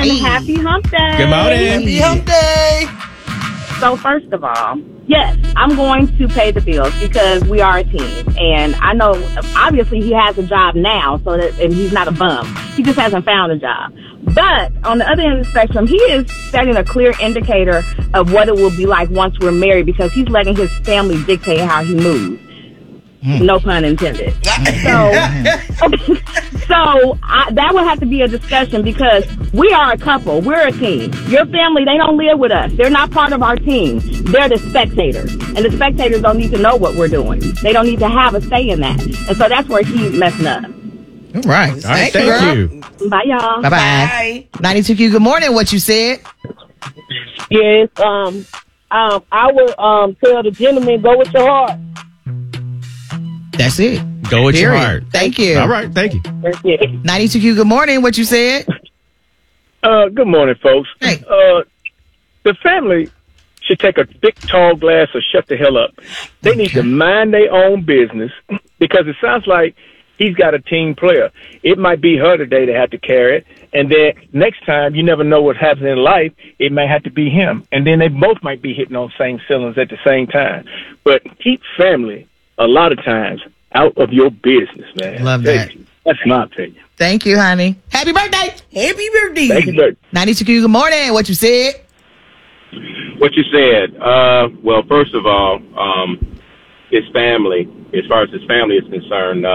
and happy hump day. Good morning. Happy hump day. So first of all, yes, I'm going to pay the bills because we are a team. And I know, obviously, he has a job now, and he's not a bum. He just hasn't found a job. But on the other end of the spectrum, he is setting a clear indicator of what it will be like once we're married because he's letting his family dictate how he moves. No pun intended. So that would have to be a discussion because we are a couple. We're a team. Your family, they don't live with us. They're not part of our team. They're the spectators. And the spectators don't need to know what we're doing. They don't need to have a say in that. And so that's where he's messing up. All right. Thank you. Bye, y'all. Bye. 92Q, good morning. What you said? Yes, I would tell the gentleman, go with your heart. That's it. Go with your heart. Thank you. All right. Thank you. 92Q, good morning. What you said? Good morning, folks. Hey. The family should take a big, tall glass or shut the hell up. They need to mind their own business because it sounds like he's got a team player. It might be her today to have to carry it, and then next time, you never know what happens in life. It may have to be him, and then they both might be hitting on same cylinders at the same time. But keep family a lot of times out of your business, man. Love that. That's my opinion. Thank you, honey. Happy birthday. Happy birthday. Thank you, buddy. 92Q, good morning. What you said? What you said, well, first of all, his family, as far as his family is concerned,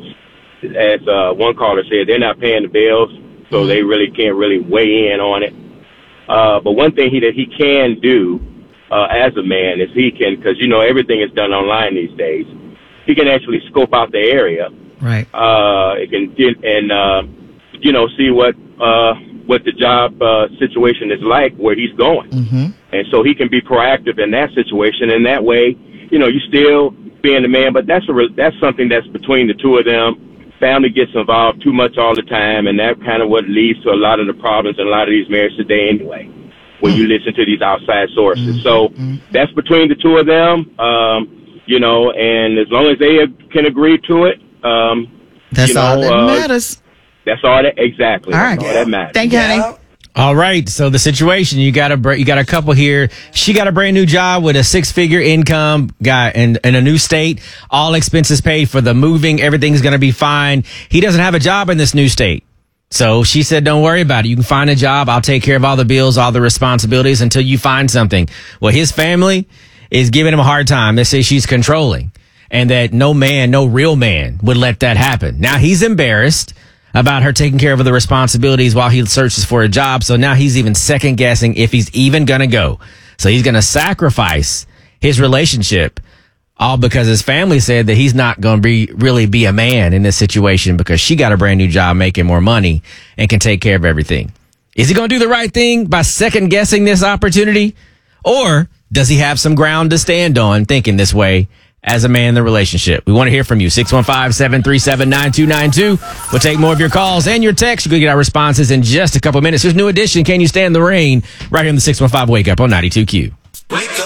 as one caller said, they're not paying the bills, so they really can't really weigh in on it. But one thing that he can do as a man is he can, because, you know, everything is done online these days, he can actually scope out the area. Right. It can get and, you know, see what the job situation is like, where he's going. Mm-hmm. And so he can be proactive in that situation. And that way, you know, you still being the man, but that's something that's between the two of them. Family gets involved too much all the time, and that kind of what leads to a lot of the problems in a lot of these marriages today anyway, when you listen to these outside sources. So that's between the two of them, you know, and as long as they can agree to it, that's you know, all that matters. That's all that, exactly. All right. That's all that matters. Thank you, honey. All right. So the situation, you got a couple here. She got a brand new job with a 6-figure income, guy in a new state, all expenses paid for the moving. Everything's going to be fine. He doesn't have a job in this new state. So she said, don't worry about it. You can find a job. I'll take care of all the bills, all the responsibilities until you find something. Well, his family is giving him a hard time. They say she's controlling and that no real man would let that happen. Now he's embarrassed about her taking care of the responsibilities while he searches for a job. So now he's even second guessing if he's even going to go. So he's going to sacrifice his relationship all because his family said that he's not going to really be a man in this situation because she got a brand new job making more money and can take care of everything. Is he going to do the right thing by second guessing this opportunity? Or does he have some ground to stand on thinking this way as a man in the relationship? We want to hear from you. 615-737-9292. We'll take more of your calls and your texts. You're going to get our responses in just a couple minutes. There's New Edition, Can You Stand the Rain? Right here in the 615 Wake Up on 92Q. Wake